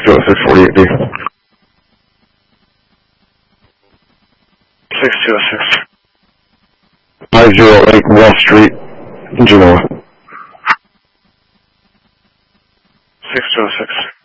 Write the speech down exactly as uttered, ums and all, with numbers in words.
two oh six forty-eight D. six two oh six. five oh eight Wall Street, Genoa. six two oh six.